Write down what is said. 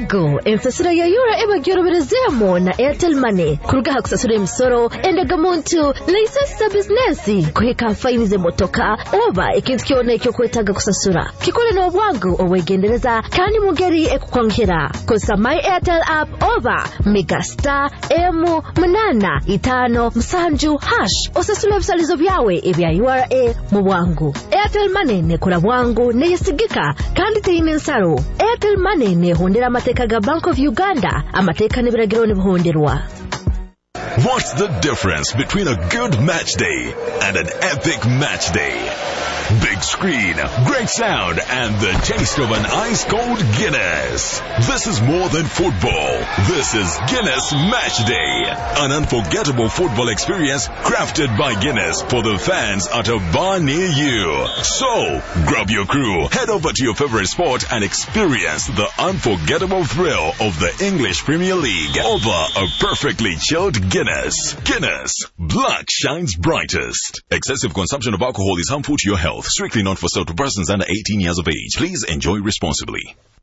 Obwago ensasiro ya yura ebagyoroberezemu na Airtel Money kurugaha kusasura emisoro endagamuntu license business kuheka faini ze motoka oba ikintu kyone kyo kwetaga kusasura kikole no Obwago owegendereza kandi mugeri ekukwankira kosa My Airtel app over Megastar M855 # osasula ebisalizo byawe ebya URA mu bwangu. Airtel Money ne kula bwangu ne yesigika kandi teyine nsaro. Airtel Money ne hondera amateka ga Bank of Uganda amateka ne biragiro ne buhonderwa. What's the difference between a good match day and an epic match day? Big screen, great sound, and the taste of an ice-cold Guinness. This is more than football. This is Guinness Match Day. An unforgettable football experience crafted by Guinness for the fans at a bar near you. So, grab your crew, head over to your favorite sport and experience the unforgettable thrill of the English Premier League over a perfectly chilled Guinness. Guinness, black shines brightest. Excessive consumption of alcohol is harmful to your health. Strictly not for sale to persons under 18 years of age. Please enjoy responsibly.